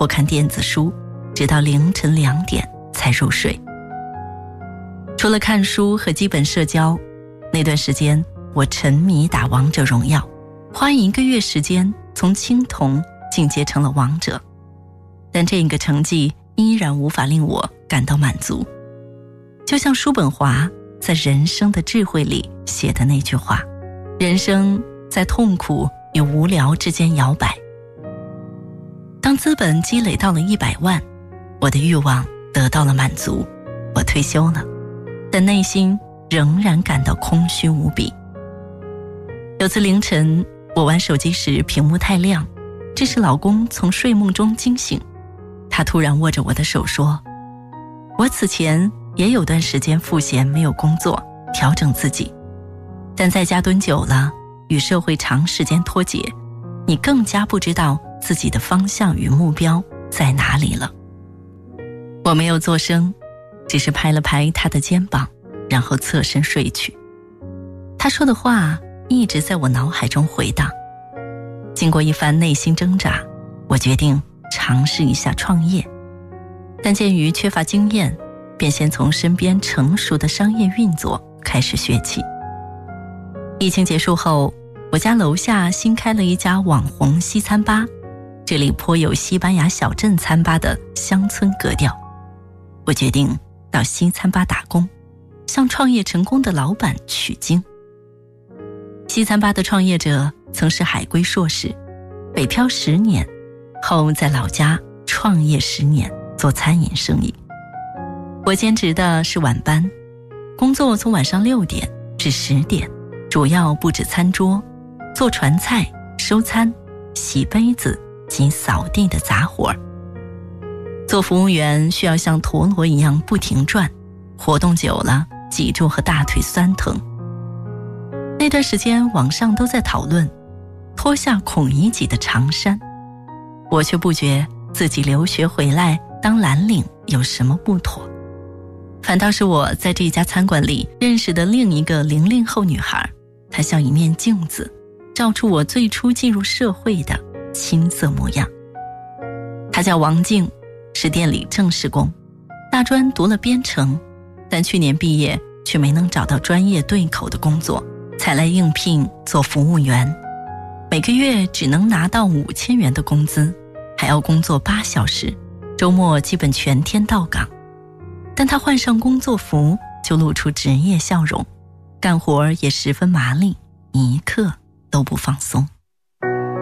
或看电子书，直到凌晨2点才入睡。除了看书和基本社交，那段时间我沉迷打王者荣耀，花1个月时间从青铜进阶成了王者。但这个成绩依然无法令我感到满足。就像叔本华在《人生的智慧》里写的那句话，人生在痛苦与无聊之间摇摆。当资本积累到了100万，我的欲望得到了满足，我退休了，但内心仍然感到空虚无比。有次凌晨，我玩手机时屏幕太亮，这时老公从睡梦中惊醒，他突然握着我的手说，我此前也有段时间赋闲没有工作，调整自己，但在家蹲久了，与社会长时间脱节，你更加不知道自己的方向与目标在哪里了。我没有作声，只是拍了拍他的肩膀，然后侧身睡去。他说的话一直在我脑海中回荡。经过一番内心挣扎，我决定尝试一下创业，但鉴于缺乏经验，便先从身边成熟的商业运作开始学起。疫情结束后，我家楼下新开了一家网红西餐吧，这里颇有西班牙小镇餐吧的乡村格调。我决定到西餐吧打工，向创业成功的老板取经。西餐吧的创业者曾是海归硕士，北漂10年后在老家创业10年，做餐饮生意。我兼职的是晚班，工作从晚上6点至10点，主要布置餐桌，做传菜、收餐、洗杯子及扫地的杂活儿。做服务员需要像陀螺一样不停转，活动久了脊柱和大腿酸疼。那段时间网上都在讨论脱下孔乙己的长衫，我却不觉自己留学回来当蓝领有什么不妥，反倒是我在这家餐馆里认识的另一个00后女孩，她像一面镜子，照出我最初进入社会的青涩模样。她叫王静，是店里正式工，大专读了编程，但去年毕业却没能找到专业对口的工作，才来应聘做服务员，每个月只能拿到5000元的工资，还要工作8小时，周末基本全天到岗。但他换上工作服就露出职业笑容，干活也十分麻利，一刻都不放松。